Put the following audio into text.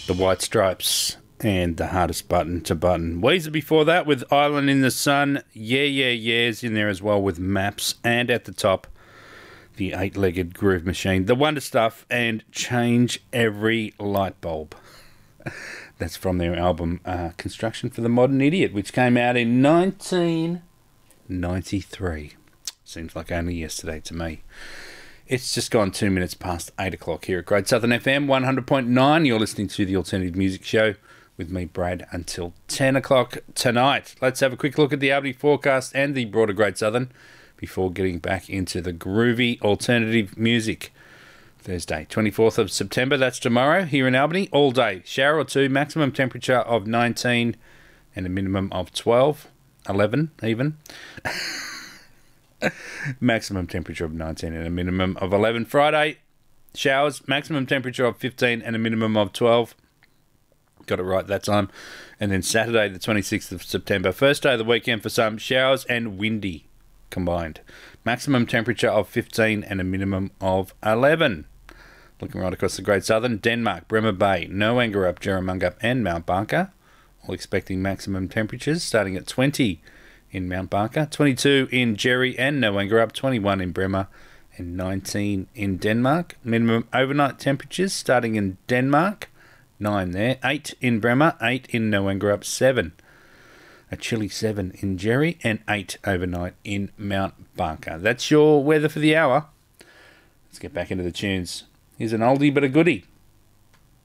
The White Stripes and The Hardest Button to Button. Weezer before that with Island in the Sun. Yeah, yeah, yeah's in there as well with Maps. And at the top, the Eight-Legged Groove Machine. The Wonder Stuff and Change Every Light Bulb. That's from their album Construction for the Modern Idiot, which came out in 1993. Seems like only yesterday to me. It's just gone 2 minutes past 8 o'clock here at Great Southern FM 100.9. You're listening to the Alternative Music Show with me, Brad, until 10 o'clock tonight. Let's have a quick look at the Albany forecast and the broader Great Southern before getting back into the groovy alternative music. Thursday, 24th of September, that's tomorrow, here in Albany, all day. Shower or two, maximum temperature of 19 and a minimum of 12, 11 even. Maximum temperature of 19 and a minimum of 11. Friday, showers, maximum temperature of 15 and a minimum of 12. Got it right that time. And then Saturday, the 26th of September, first day of the weekend for some, showers and windy combined. Maximum temperature of 15 and a minimum of 11. Looking right across the Great Southern, Denmark, Bremer Bay, Noangarup, Jerramungup and Mount Barker, all expecting maximum temperatures starting at 20 in Mount Barker, 22 in Jerry and Noangarup, 21 in Bremer and 19 in Denmark. Minimum overnight temperatures starting in Denmark, 9 there, 8 in Bremer, 8 in Noangarup, 7. A chilly 7 in Jerry and 8 overnight in Mount Barker. That's your weather for the hour. Let's get back into the tunes. Here's an oldie but a goodie.